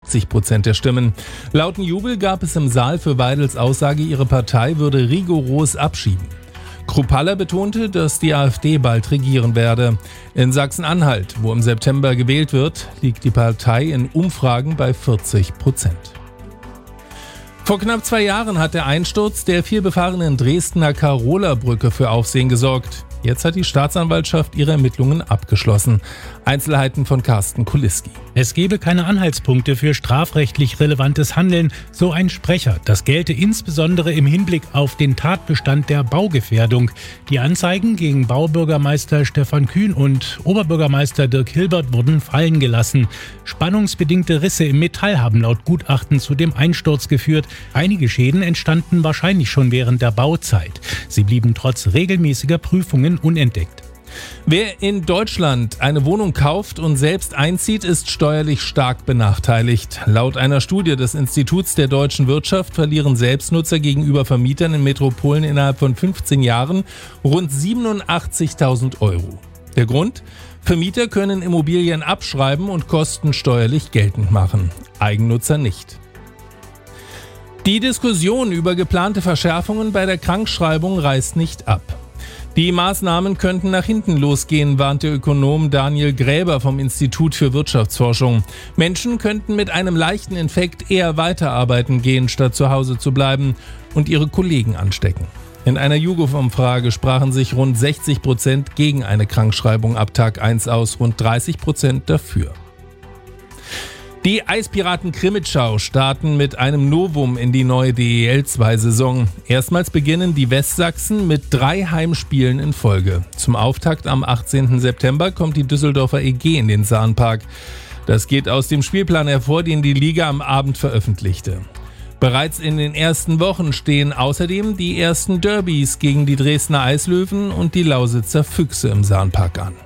70% der Stimmen. Lauten Jubel gab es im Saal für Weidels Aussage, ihre Partei würde rigoros abschieben. Kruppalla betonte, dass die AfD bald regieren werde. In Sachsen-Anhalt, wo im September gewählt wird, liegt die Partei in Umfragen bei 40%. Vor knapp 2 Jahren hat der Einsturz der vielbefahrenen Dresdner Karola-Brücke für Aufsehen gesorgt. Jetzt hat die Staatsanwaltschaft ihre Ermittlungen abgeschlossen. Einzelheiten von Carsten Kuliski. Es gebe keine Anhaltspunkte für strafrechtlich relevantes Handeln, so ein Sprecher. Das gelte insbesondere im Hinblick auf den Tatbestand der Baugefährdung. Die Anzeigen gegen Baubürgermeister Stefan Kühn und Oberbürgermeister Dirk Hilbert wurden fallen gelassen. Spannungsbedingte Risse im Metall haben laut Gutachten zu dem Einsturz geführt. Einige Schäden entstanden wahrscheinlich schon während der Bauzeit. Sie blieben trotz regelmäßiger Prüfungen unentdeckt. Wer in Deutschland eine Wohnung kauft und selbst einzieht, ist steuerlich stark benachteiligt. Laut einer Studie des Instituts der deutschen Wirtschaft verlieren Selbstnutzer gegenüber Vermietern in Metropolen innerhalb von 15 Jahren rund 87.000 Euro. Der Grund? Vermieter können Immobilien abschreiben und Kosten steuerlich geltend machen. Eigennutzer nicht. Die Diskussion über geplante Verschärfungen bei der Krankschreibung reißt nicht ab. Die Maßnahmen könnten nach hinten losgehen, warnt der Ökonom Daniel Gräber vom Institut für Wirtschaftsforschung. Menschen könnten mit einem leichten Infekt eher weiterarbeiten gehen, statt zu Hause zu bleiben und ihre Kollegen anstecken. In einer YouGov-Umfrage sprachen sich rund 60% gegen eine Krankschreibung ab Tag 1 aus, rund 30% dafür. Die Eispiraten Krimitschau starten mit einem Novum in die neue DEL-2-Saison. Erstmals beginnen die Westsachsen mit 3 Heimspielen in Folge. Zum Auftakt am 18. September kommt die Düsseldorfer EG in den Sahnpark. Das geht aus dem Spielplan hervor, den die Liga am Abend veröffentlichte. Bereits in den ersten Wochen stehen außerdem die ersten Derbys gegen die Dresdner Eislöwen und die Lausitzer Füchse im Sahnpark an.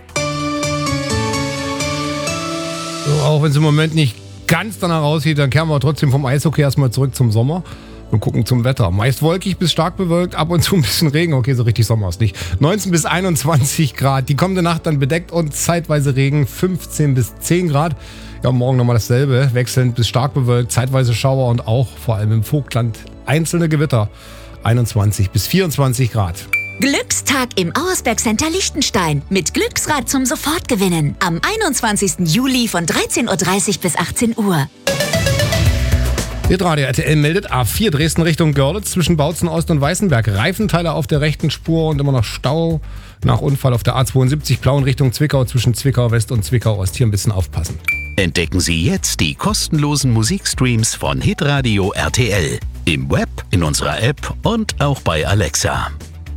So, auch wenn es im Moment nicht ganz danach aussieht, dann kehren wir trotzdem vom Eishockey erstmal zurück zum Sommer und gucken zum Wetter. Meist wolkig bis stark bewölkt, ab und zu ein bisschen Regen. Okay, so richtig Sommer ist nicht. 19 bis 21 Grad. Die kommende Nacht dann bedeckt und zeitweise Regen. 15 bis 10 Grad. Ja, morgen nochmal dasselbe. Wechselnd bis stark bewölkt, zeitweise Schauer und auch vor allem im Vogtland einzelne Gewitter. 21 bis 24 Grad. Glückstag im Auersberg Center Liechtenstein mit Glücksrad zum Sofortgewinnen am 21. Juli von 13.30 Uhr bis 18 Uhr. Hitradio RTL meldet A4 Dresden Richtung Görlitz zwischen Bautzen Ost und Weißenberg. Reifenteile auf der rechten Spur und immer noch Stau nach Unfall auf der A72 Plauen Richtung Zwickau zwischen Zwickau West und Zwickau Ost. Hier ein bisschen aufpassen. Entdecken Sie jetzt die kostenlosen Musikstreams von Hitradio RTL. Im Web, in unserer App und auch bei Alexa.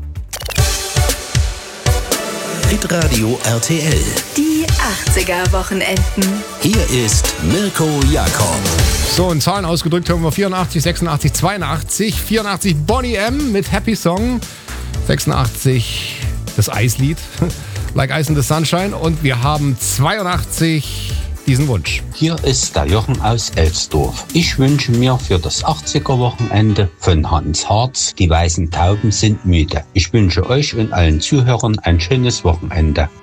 Hitradio RTL. Die 80er-Wochenenden. Hier ist Mirko Jakob. So, in Zahlen ausgedrückt hören wir 84, 86, 82. 84 Bonnie M. mit Happy Song. 86 das Eislied, Like Ice in the Sunshine. Und wir haben 82 diesen Wunsch. Hier ist der Jochen aus Elsdorf. Ich wünsche mir für das 80er-Wochenende von Hans Harz, die weißen Tauben sind müde. Ich wünsche euch und allen Zuhörern ein schönes Wochenende.